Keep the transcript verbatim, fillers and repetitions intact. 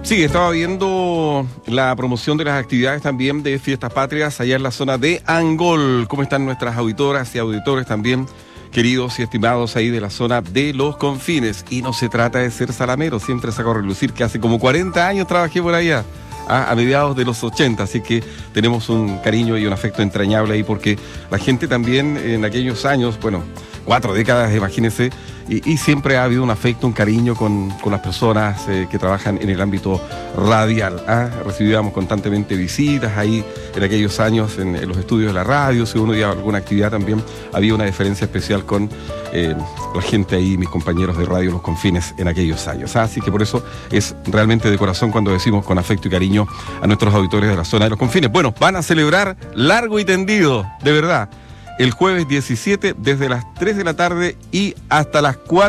Sí, estaba viendo la promoción de las actividades también de Fiestas Patrias allá en la zona de Angol. ¿Cómo están nuestras auditoras y auditores también, queridos y estimados ahí de la zona de Los Confines? Y no se trata de ser salamero, siempre saco a relucir que hace como cuarenta años trabajé por allá, a, a mediados de los ochenta, así que tenemos un cariño y un afecto entrañable ahí, porque la gente también en aquellos años, bueno, cuatro décadas, imagínense, y, y siempre ha habido un afecto, un cariño con, con las personas eh, que trabajan en el ámbito radial. ¿ah? Recibíamos constantemente visitas ahí en aquellos años en, en los estudios de la radio. Si uno iba a alguna actividad también había una diferencia especial con eh, la gente ahí, mis compañeros de Radio Los Confines en aquellos años. ¿ah? Así que por eso es realmente de corazón cuando decimos con afecto y cariño a nuestros auditores de la zona de Los Confines. Bueno, van a celebrar largo y tendido, de verdad, el jueves diecisiete desde las tres de la tarde y hasta las cuatro